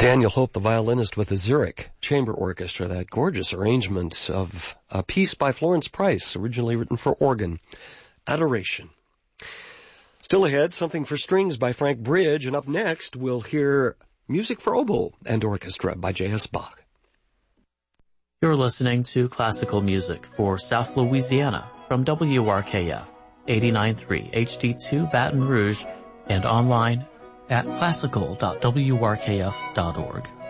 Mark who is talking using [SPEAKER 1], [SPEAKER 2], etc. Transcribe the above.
[SPEAKER 1] Daniel Hope, the violinist with the Zurich Chamber Orchestra, that gorgeous arrangement of a piece by Florence Price, originally written for organ, Adoration. Still ahead, something for strings by Frank Bridge, and up next we'll hear music for oboe and orchestra by J.S. Bach.
[SPEAKER 2] You're listening to classical music for South Louisiana from WRKF 89.3 HD2 Baton Rouge and online at classical.wrkf.org.